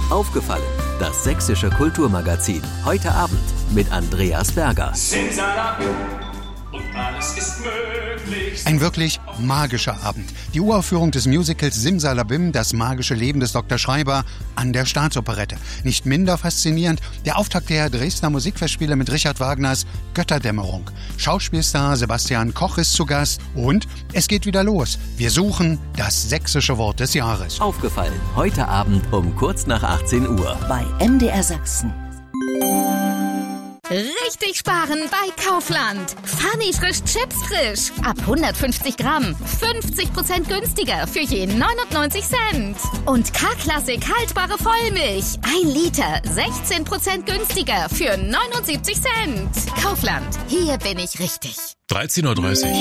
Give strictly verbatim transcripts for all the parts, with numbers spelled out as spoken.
Aufgefallen, das sächsische Kulturmagazin. Heute Abend mit Andreas Berger. Und alles ist möglich. Ein wirklich magischer Abend. Die Uraufführung des Musicals Simsalabim, das magische Leben des Doktor Schreiber, an der Staatsoperette. Nicht minder faszinierend der Auftakt der Dresdner Musikfestspiele mit Richard Wagners Götterdämmerung. Schauspielstar Sebastian Koch ist zu Gast und es geht wieder los. Wir suchen das sächsische Wort des Jahres. Aufgefallen, heute Abend um kurz nach achtzehn Uhr. Bei M D R Sachsen. Richtig sparen bei Kaufland. Funny frisch Chips frisch. Ab hundertfünfzig Gramm. fünfzig Prozent günstiger für je neunundneunzig Cent. Und K-Klassik haltbare Vollmilch. Ein Liter. sechzehn Prozent günstiger für neunundsiebzig Cent. Kaufland. Hier bin ich richtig. dreizehn Uhr dreißig.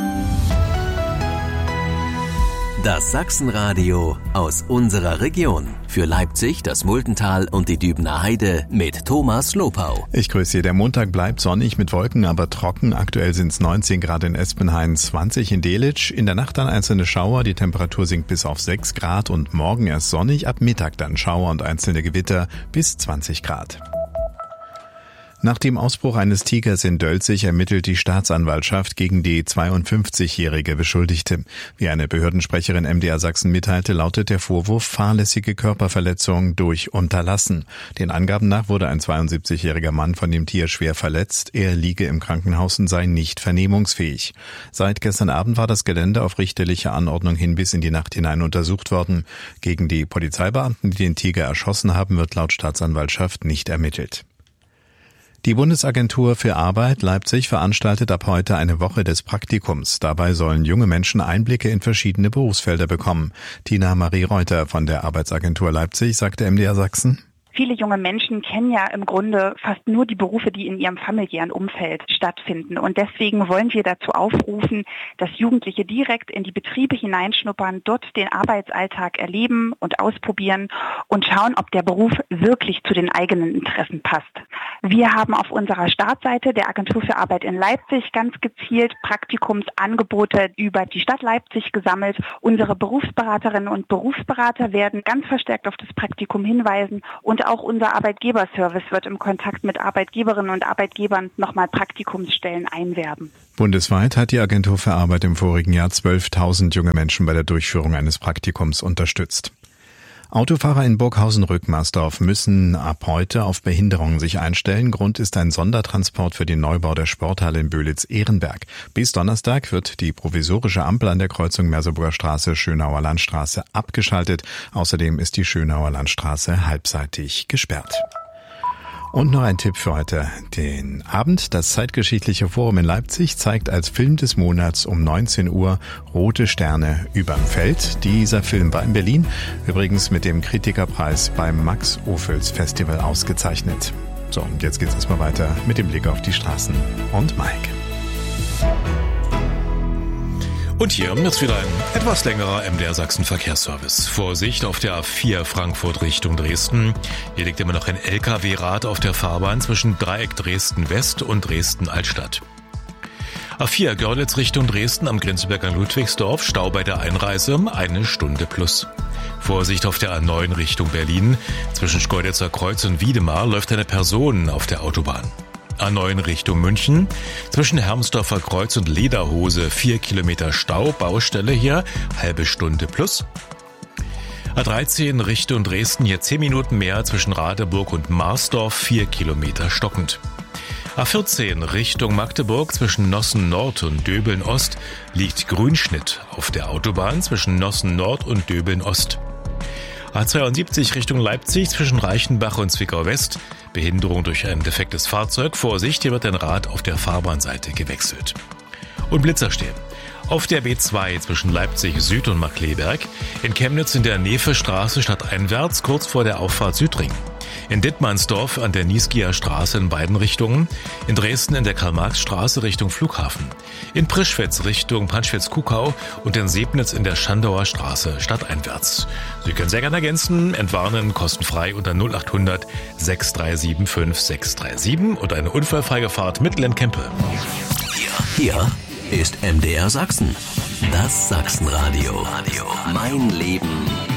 Das Sachsenradio aus unserer Region. Für Leipzig, das Multental und die Dübener Heide mit Thomas Lopau. Ich grüße Sie. Der Montag bleibt sonnig mit Wolken, aber trocken. Aktuell sind es neunzehn Grad in Espenhain, zwanzig in Delitzsch. In der Nacht dann einzelne Schauer. Die Temperatur sinkt bis auf sechs Grad und morgen erst sonnig. Ab Mittag dann Schauer und einzelne Gewitter bis zwanzig Grad. Nach dem Ausbruch eines Tigers in Dölzig ermittelt die Staatsanwaltschaft gegen die zweiundfünfzigjährige Beschuldigte. Wie eine Behördensprecherin M D R Sachsen mitteilte, lautet der Vorwurf fahrlässige Körperverletzung durch Unterlassen. Den Angaben nach wurde ein zweiundsiebzigjähriger Mann von dem Tier schwer verletzt. Er liege im Krankenhaus und sei nicht vernehmungsfähig. Seit gestern Abend war das Gelände auf richterliche Anordnung hin bis in die Nacht hinein untersucht worden. Gegen die Polizeibeamten, die den Tiger erschossen haben, wird laut Staatsanwaltschaft nicht ermittelt. Die Bundesagentur für Arbeit Leipzig veranstaltet ab heute eine Woche des Praktikums. Dabei sollen junge Menschen Einblicke in verschiedene Berufsfelder bekommen. Tina Marie Reuter von der Arbeitsagentur Leipzig sagte M D R Sachsen. Viele junge Menschen kennen ja im Grunde fast nur die Berufe, die in ihrem familiären Umfeld stattfinden. Und deswegen wollen wir dazu aufrufen, dass Jugendliche direkt in die Betriebe hineinschnuppern, dort den Arbeitsalltag erleben und ausprobieren und schauen, ob der Beruf wirklich zu den eigenen Interessen passt. Wir haben auf unserer Startseite der Agentur für Arbeit in Leipzig ganz gezielt Praktikumsangebote über die Stadt Leipzig gesammelt. Unsere Berufsberaterinnen und Berufsberater werden ganz verstärkt auf das Praktikum hinweisen und auch unser Arbeitgeberservice wird im Kontakt mit Arbeitgeberinnen und Arbeitgebern nochmal Praktikumsstellen einwerben. Bundesweit hat die Agentur für Arbeit im vorigen Jahr zwölftausend junge Menschen bei der Durchführung eines Praktikums unterstützt. Autofahrer in Burghausen-Rückmarsdorf müssen ab heute auf Behinderungen sich einstellen. Grund ist ein Sondertransport für den Neubau der Sporthalle in Böhlitz-Ehrenberg. Bis Donnerstag wird die provisorische Ampel an der Kreuzung Merseburger Straße-Schönauer Landstraße abgeschaltet. Außerdem ist die Schönauer Landstraße halbseitig gesperrt. Und noch ein Tipp für heute. Den Abend, das Zeitgeschichtliche Forum in Leipzig zeigt als Film des Monats um neunzehn Uhr Rote Sterne überm Feld. Dieser Film war in Berlin, übrigens mit dem Kritikerpreis beim Max-Ophüls Festival ausgezeichnet. So, und jetzt geht's erstmal weiter mit dem Blick auf die Straßen und Mike. Und hier ist wieder ein etwas längerer M D R Sachsen Verkehrsservice. Vorsicht auf der A vier Frankfurt Richtung Dresden. Hier liegt immer noch ein L K W-Rad auf der Fahrbahn zwischen Dreieck Dresden West und Dresden Altstadt. A vier Görlitz Richtung Dresden am Grenzberg an Ludwigsdorf. Stau bei der Einreise, eine Stunde plus. Vorsicht auf der A neun Richtung Berlin. Zwischen Schkeuditzer Kreuz und Wiedemar läuft eine Person auf der Autobahn. A neun Richtung München. Zwischen Hermsdorfer Kreuz und Lederhose vier Kilometer Stau. Baustelle hier, halbe Stunde plus. A dreizehn Richtung Dresden, hier zehn Minuten mehr. Zwischen Radeburg und Marsdorf vier Kilometer stockend. A vierzehn Richtung Magdeburg zwischen Nossen Nord und Döbeln Ost liegt Grünschnitt auf der Autobahn zwischen Nossen Nord und Döbeln Ost. A zweiundsiebzig Richtung Leipzig zwischen Reichenbach und Zwickau West. Behinderung durch ein defektes Fahrzeug. Vorsicht, hier wird ein Rad auf der Fahrbahnseite gewechselt. Und Blitzer stehen. Auf der B zwei zwischen Leipzig Süd und Markkleeberg. In Chemnitz in der Nevestraße stadteinwärts kurz vor der Auffahrt Südring. In Dittmannsdorf an der Niesgier Straße in beiden Richtungen. In Dresden in der Karl-Marx-Straße Richtung Flughafen. In Prischwitz Richtung Panschwitz-Kuckau und in Sebnitz in der Schandauer Straße stadteinwärts. Sie können sehr gerne ergänzen, entwarnen, kostenfrei unter null acht hundert sechs drei sieben fünf sechs drei sieben und eine unfallfreie Fahrt mit Len Kempe. Hier, hier ist M D R Sachsen. Das Sachsenradio. Mein Leben